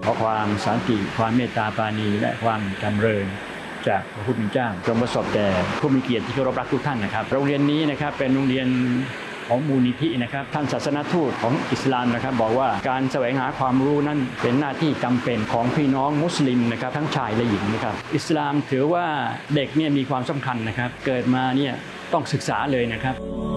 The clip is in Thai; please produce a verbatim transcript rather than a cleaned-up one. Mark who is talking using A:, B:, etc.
A: ขอความสันติความเมตตาปราณีและความจำเริญจากพระผู้เป็นเจ้าจงประสบแก่ผู้มีเกียรติที่เคารพรักทุกท่านนะครับโรงเรียนนี้นะครับเป็นโรงเรียนของมูลนิธินะครับท่านศาสนทูตของอิสลามนะครับบอกว่าการแสวงหาความรู้นั้นเป็นหน้าที่จำเป็นของพี่น้องมุสลิมนะครับทั้งชายและหญิงนะครับอิสลามถือว่าเด็กเนี่ยมีความสำคัญนะครับเกิดมาเนี่ยต้องศึกษาเลยนะครับ